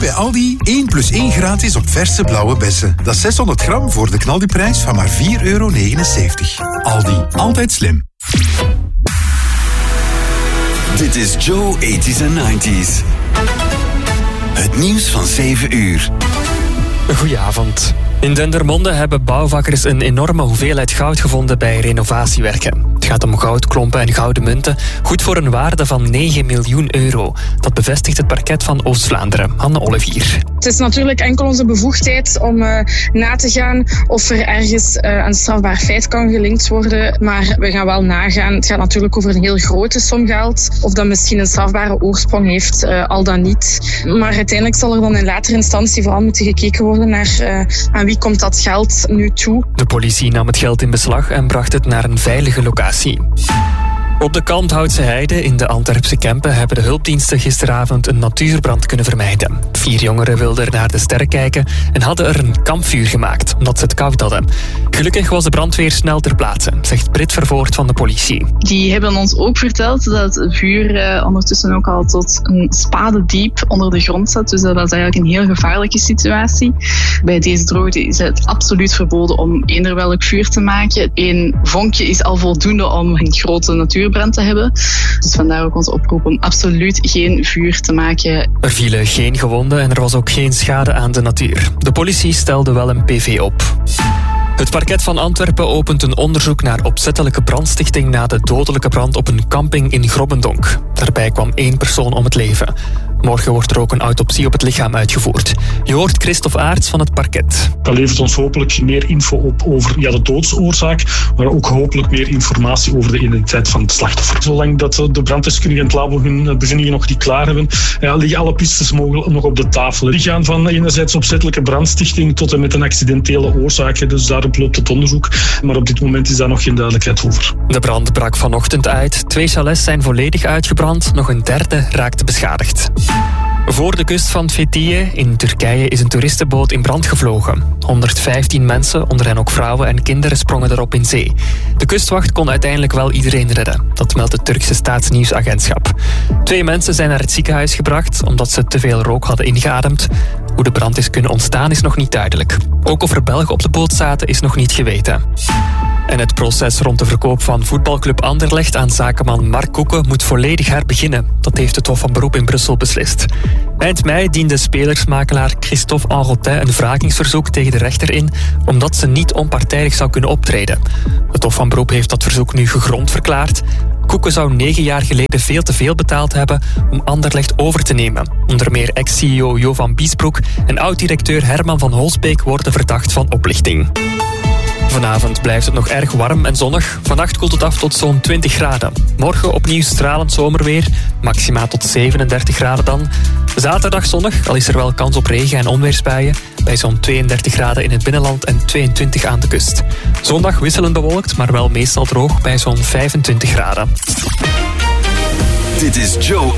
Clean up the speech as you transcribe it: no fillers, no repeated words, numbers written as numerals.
bij Aldi 1 + 1 gratis op verse blauwe bessen. Dat is 600 gram voor de knaldiprijs van maar €4,79. Aldi, altijd slim. Dit is Joe 80s en 90s. Het nieuws van 7 uur. Goedenavond. In Dendermonde hebben bouwvakkers een enorme hoeveelheid goud gevonden bij renovatiewerken. Het gaat om goudklompen en gouden munten, goed voor een waarde van €9 miljoen. Dat bevestigt het parket van Oost-Vlaanderen. Hanne Olivier. Het is natuurlijk enkel onze bevoegdheid om na te gaan of er ergens een strafbaar feit kan gelinkt worden. Maar we gaan wel nagaan. Het gaat natuurlijk over een heel grote som geld. Of dat misschien een strafbare oorsprong heeft, al dan niet. Maar uiteindelijk zal er dan in latere instantie vooral moeten gekeken worden naar aan wie komt dat geld nu toe. De politie nam het geld in beslag en bracht het naar een veilige locatie. Op de Kalmthoutse Heide in de Antwerpse Kempen hebben de hulpdiensten gisteravond een natuurbrand kunnen vermijden. 4 jongeren wilden er naar de sterren kijken en hadden er een kampvuur gemaakt, omdat ze het koud hadden. Gelukkig was de brandweer snel ter plaatse, zegt Brit Vervoort van de politie. Die hebben ons ook verteld dat het vuur ondertussen ook al tot een spadediep onder de grond zat. Dus dat was eigenlijk een heel gevaarlijke situatie. Bij deze droogte is het absoluut verboden om eender welk vuur te maken. 1 vonkje is al voldoende om een grote natuurbrand te hebben. Dus vandaar ook onze oproep om absoluut geen vuur te maken. Er vielen geen gewonden en er was ook geen schade aan de natuur. De politie stelde wel een PV op. Het parket van Antwerpen opent een onderzoek naar opzettelijke brandstichting na de dodelijke brand op een camping in Grobbendonk. Daarbij kwam 1 persoon om het leven. Morgen wordt er ook een autopsie op het lichaam uitgevoerd. Je hoort Christophe Aerts van het parket. Dat levert ons hopelijk meer info op over de doodsoorzaak, maar ook hopelijk meer informatie over de identiteit van het slachtoffer. Zolang dat de branddeskundigen en het labo hun bevindingen nog niet klaar hebben, liggen alle pistes nog op de tafel. Die gaan van enerzijds opzettelijke brandstichting tot en met een accidentele oorzaak. Dus daarop loopt het onderzoek. Maar op dit moment is daar nog geen duidelijkheid over. De brand brak vanochtend uit. 2 chalets zijn volledig uitgebrand. Nog een derde raakte beschadigd. Voor de kust van Fethiye in Turkije is een toeristenboot in brand gevlogen. 115 mensen, onder hen ook vrouwen en kinderen, sprongen erop in zee. De kustwacht kon uiteindelijk wel iedereen redden. Dat meldt het Turkse staatsnieuwsagentschap. 2 mensen zijn naar het ziekenhuis gebracht omdat ze te veel rook hadden ingeademd. Hoe de brand is kunnen ontstaan is nog niet duidelijk. Ook of er Belgen op de boot zaten is nog niet geweten. En het proces rond de verkoop van voetbalclub Anderlecht aan zakenman Mark Koeken moet volledig herbeginnen. Dat heeft het Hof van Beroep in Brussel beslist. Eind mei diende spelersmakelaar Christophe Enrotin een wrakingsverzoek tegen de rechter in, omdat ze niet onpartijdig zou kunnen optreden. Het Hof van Beroep heeft dat verzoek nu gegrond verklaard. Koeken zou 9 jaar geleden veel te veel betaald hebben om Anderlecht over te nemen. Onder meer ex-CEO Jo van Biesbroek en oud-directeur Herman van Holsbeek worden verdacht van oplichting. Vanavond blijft het nog erg warm en zonnig. Vannacht koelt het af tot zo'n 20 graden. Morgen opnieuw stralend zomerweer. Maxima tot 37 graden dan. Zaterdag zonnig, al is er wel kans op regen- en onweersbuien. Bij zo'n 32 graden in het binnenland en 22 aan de kust. Zondag wisselend bewolkt, maar wel meestal droog bij zo'n 25 graden. Dit is Joe